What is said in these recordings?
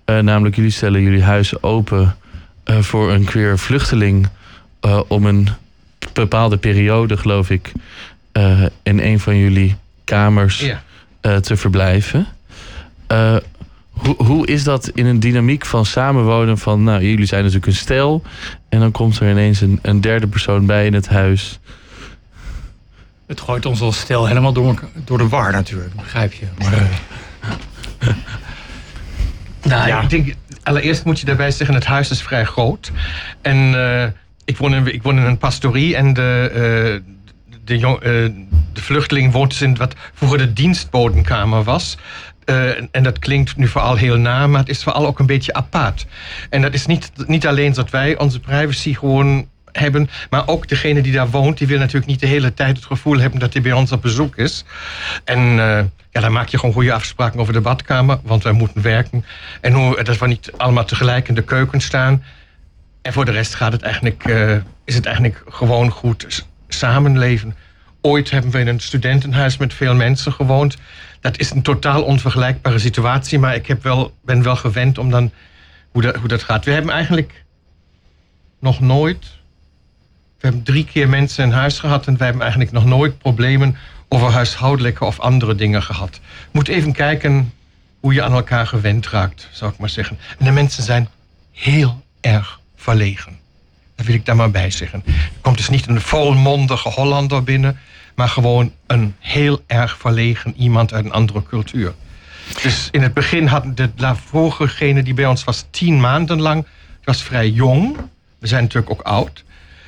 Namelijk, jullie stellen jullie huis open voor een queer vluchteling om een bepaalde periode, geloof ik, in een van jullie kamers te verblijven. Hoe is dat in een dynamiek van samenwonen van, nou, jullie zijn natuurlijk een stel en dan komt er ineens een derde persoon bij in het huis? Het gooit ons als stel helemaal door de war natuurlijk, begrijp je. Maar, ik denk, allereerst moet je daarbij zeggen, het huis is vrij groot. En ik woon in een pastorie en de vluchteling woont dus in wat vroeger de dienstbodenkamer was. En dat klinkt nu vooral heel na, maar het is vooral ook een beetje apart. En dat is niet alleen dat wij onze privacy gewoon hebben, maar ook degene die daar woont, die wil natuurlijk niet de hele tijd het gevoel hebben dat hij bij ons op bezoek is. En dan maak je gewoon goede afspraken over de badkamer, want wij moeten werken. En dat we niet allemaal tegelijk in de keuken staan. En voor de rest is het eigenlijk gewoon goed samenleven. Ooit hebben we in een studentenhuis met veel mensen gewoond. Dat is een totaal onvergelijkbare situatie, maar ik ben wel gewend om dan hoe dat gaat. We hebben eigenlijk nog nooit. We hebben 3 keer mensen in huis gehad en we hebben eigenlijk nog nooit problemen over huishoudelijke of andere dingen gehad. Je moet even kijken hoe je aan elkaar gewend raakt, zou ik maar zeggen. En de mensen zijn heel erg verlegen. Dat wil ik daar maar bij zeggen. Er komt dus niet een volmondige Hollander binnen, maar gewoon een heel erg verlegen iemand uit een andere cultuur. Dus in het begin hadden de vorigegene die bij ons was 10 maanden lang. Die was vrij jong. We zijn natuurlijk ook oud.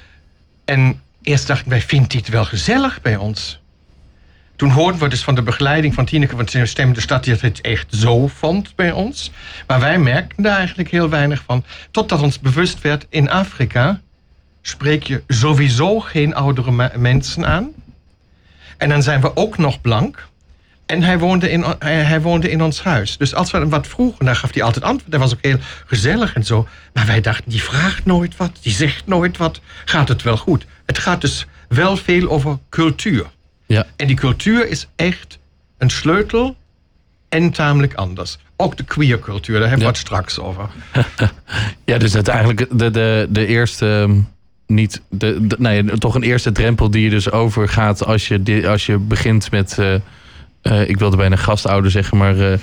En eerst dachten wij, vindt hij het wel gezellig bij ons? Toen hoorden we dus van de begeleiding van Tineke van de Stem de Stad die het echt zo vond bij ons. Maar wij merkten daar eigenlijk heel weinig van. Totdat ons bewust werd, in Afrika spreek je sowieso geen oudere mensen aan. En dan zijn we ook nog blank. En hij woonde in ons huis. Dus als we hem wat vroegen, dan gaf hij altijd antwoord. Dat was ook heel gezellig en zo. Maar wij dachten, die vraagt nooit wat, die zegt nooit wat. Gaat het wel goed? Het gaat dus wel veel over cultuur. Ja. En die cultuur is echt een sleutel en tamelijk anders. Ook de queer cultuur, daar hebben we het straks over. Ja, dus uiteindelijk de eerste... toch een eerste drempel die je dus overgaat als je begint met... ik wilde bijna gastouder zeggen, maar... Het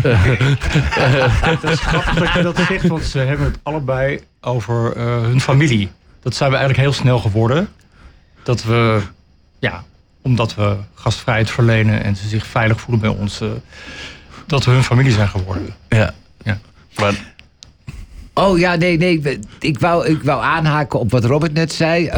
is grappig dat je dat zegt, want ze hebben het allebei over hun familie. Dat zijn we eigenlijk heel snel geworden. Dat we, omdat we gastvrijheid verlenen en ze zich veilig voelen bij ons... dat we hun familie zijn geworden. Ja. Maar... Oh ja, nee. Ik wou aanhaken op wat Robert net zei.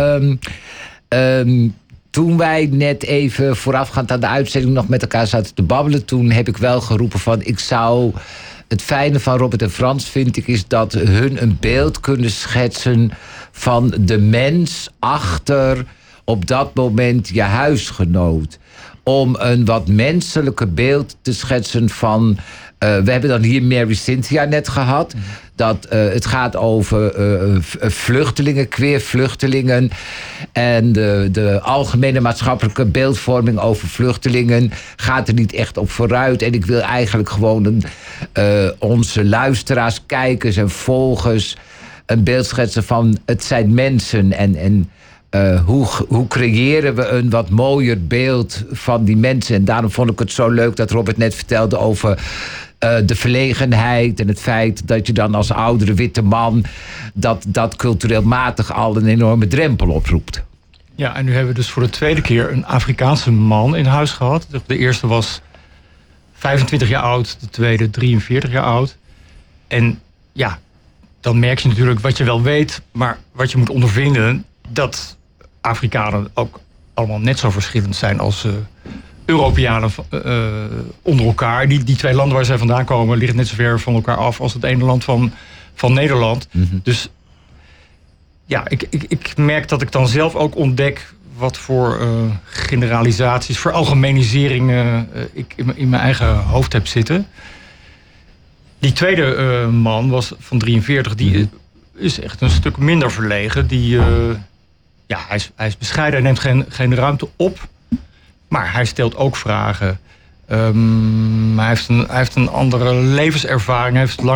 Toen wij net even voorafgaand aan de uitzending nog met elkaar zaten te babbelen... toen heb ik wel geroepen van het fijne van Robert en Frans vind ik... is dat hun een beeld kunnen schetsen van de mens achter op dat moment je huisgenoot. Om een wat menselijke beeld te schetsen van... we hebben dan hier Mary Cynthia net gehad. Dat het gaat over vluchtelingen, queer vluchtelingen. En de algemene maatschappelijke beeldvorming over vluchtelingen gaat er niet echt op vooruit. En ik wil eigenlijk gewoon onze luisteraars, kijkers en volgers... een beeld schetsen van het zijn mensen. En hoe creëren we een wat mooier beeld van die mensen. En daarom vond ik het zo leuk dat Robert net vertelde over... de verlegenheid en het feit dat je dan als oudere witte man... dat cultureel matig al een enorme drempel oproept. Ja, en nu hebben we dus voor de tweede keer een Afrikaanse man in huis gehad. De eerste was 25 jaar oud, de tweede 43 jaar oud. En ja, dan merk je natuurlijk wat je wel weet... maar wat je moet ondervinden... dat Afrikanen ook allemaal net zo verschillend zijn als... Europeanen onder elkaar. Die 2 landen waar zij vandaan komen... liggen net zo ver van elkaar af als het ene land van Nederland. Mm-hmm. Dus ja, ik merk dat ik dan zelf ook ontdek... wat voor generalisaties, veralgemeniseringen... ik in mijn eigen hoofd heb zitten. Die tweede man was van 43... die is echt een stuk minder verlegen. Hij is bescheiden, hij neemt geen ruimte op... Maar hij stelt ook vragen. Hij heeft een andere levenservaring. Hij heeft